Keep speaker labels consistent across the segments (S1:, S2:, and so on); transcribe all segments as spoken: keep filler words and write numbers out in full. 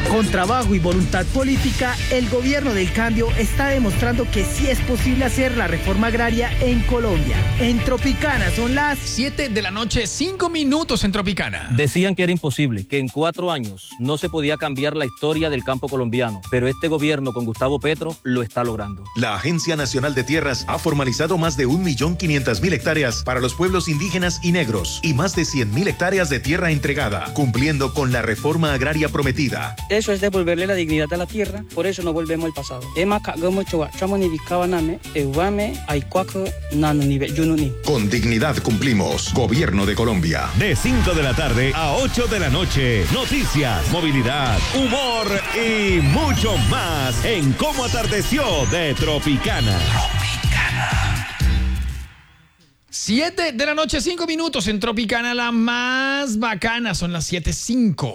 S1: Con trabajo y voluntad política, el gobierno del cambio está demostrando que sí es posible hacer la reforma agraria en Colombia. En Tropicana son las
S2: siete de la noche, cinco minutos en Tropicana.
S3: Decían que era imposible, que en cuatro años no se podía cambiar la historia del campo colombiano, pero este gobierno con Gustavo Petro lo está logrando.
S4: La Agencia Nacional de Tierras ha formalizado más de un millón quinientas mil hectáreas para los pueblos indígenas y negros y más de cien mil hectáreas de tierra entregada, cumpliendo con la reforma agraria prometida.
S5: Eso es devolverle la dignidad a la tierra, por eso no volvemos al pasado.
S4: Con dignidad cumplimos. Gobierno de Colombia.
S6: De cinco de la tarde a ocho de la noche. Noticias, movilidad, humor y mucho más en Cómo Atardeció de Tropicana.
S2: Tropicana. siete de la noche, cinco minutos en Tropicana, la más bacana. Son las siete cinco.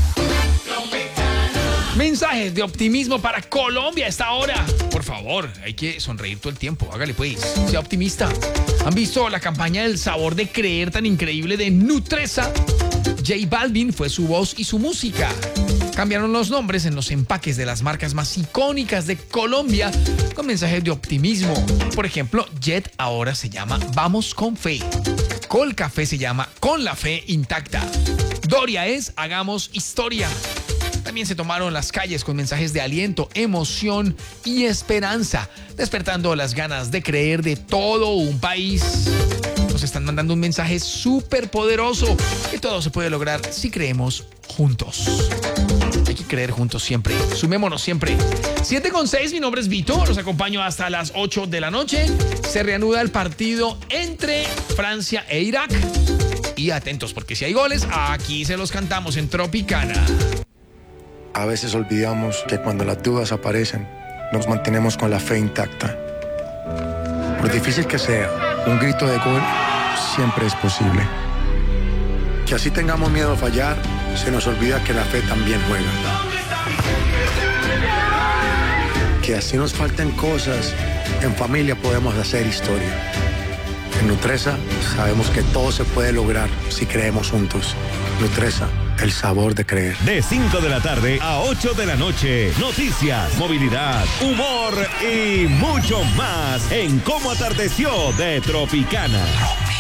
S2: Mensajes de optimismo para Colombia a esta hora. Por favor, hay que sonreír todo el tiempo. Hágale pues, sea optimista. ¿Han visto la campaña del sabor de creer tan increíble de Nutresa? J Balvin fue su voz y su música. Cambiaron los nombres en los empaques de las marcas más icónicas de Colombia con mensajes de optimismo. Por ejemplo, Jet ahora se llama Vamos con Fe. Colcafé se llama Con la Fe Intacta. Doria es Hagamos Historia. También se tomaron las calles con mensajes de aliento, emoción y esperanza, despertando las ganas de creer de todo un país. Nos están mandando un mensaje súper poderoso, que todo se puede lograr si creemos juntos. Hay que creer juntos siempre. Sumémonos siempre. siete con seis, mi nombre es Vito. Los acompaño hasta las ocho de la noche. Se reanuda el partido entre Francia e Irak. Y atentos, porque si hay goles, aquí se los cantamos en Tropicana.
S7: A veces olvidamos que cuando las dudas aparecen, nos mantenemos con la fe intacta. Por difícil que sea, un grito de gol siempre es posible. Que así tengamos miedo a fallar, se nos olvida que la fe también juega. Que así nos falten cosas, en familia podemos hacer historia. En Nutresa sabemos que todo se puede lograr si creemos juntos. Nutresa, el sabor de creer.
S6: De cinco de la tarde a ocho de la noche. Noticias, movilidad, humor y mucho más en Cómo Atardeció de Tropicana.